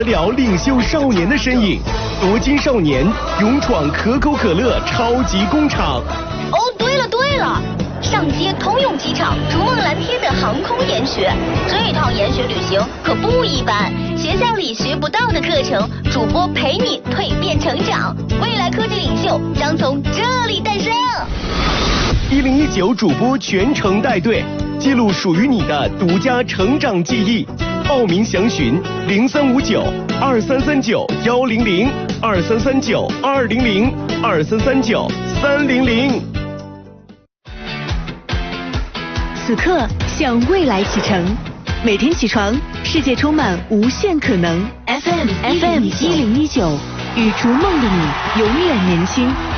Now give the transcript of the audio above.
聊领袖少年的身影，夺金少年勇闯可口可乐超级工厂。 哦，对了，上街通用机场逐梦蓝天的航空研学，这趟研学旅行可不一般，学校里学不到的课程，主播陪你蜕变成长，未来科技领袖将从这里诞生。 1019主播全程带队，记录属于你的独家成长记忆。报名详询03592339-200，2339-200，2339-300。 此刻向未来启程，每天起床，世界充满无限可能。FM 1019，与逐梦的你永远年轻。